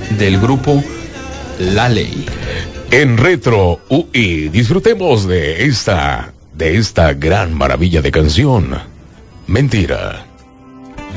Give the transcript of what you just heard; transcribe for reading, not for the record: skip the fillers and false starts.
del grupo La Ley. En Retro UI disfrutemos de esta gran maravilla de canción. Mentira.